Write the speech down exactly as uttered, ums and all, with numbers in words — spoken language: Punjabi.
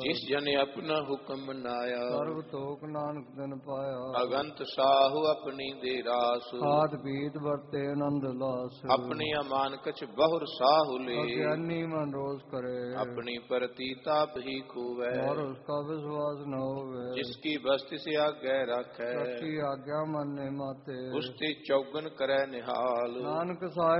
ਜਿਸ ਜਨ ਆਪਣਾ ਹੁਕਮ ਮਨਾਇਆ, ਸਰਬ ਤੋਕ ਨਾਨਕ ਦਿਨ ਪਾਇਆ। ਅਗੰਤ ਸਾਹੂ ਆਪਣੀ ਦੇ ਰਾਸ, ਖਾਦ ਪੀਤ ਵਰਤੇ ਆਨੰਦ ਲਾਸ। ਆਪਣੀ ਅਮਾਨ ਕਛ ਬਹੁਰ ਸਾਹੂ ਲੇ, ਅਗਿਆਨੀ ਮਨ ਰੋਸ ਕਰੇ। ਆਪਣੀ ਪ੍ਰਤੀ ਤਾਪ ਹੀ ਖੂਵੈ, और उसका विश्वास न होवे। जिसकी बस्ति से आज्ञा रखै, रखी आज्ञा मन ने माते। उसते चौगन करੈ निहाल। नानक साहिब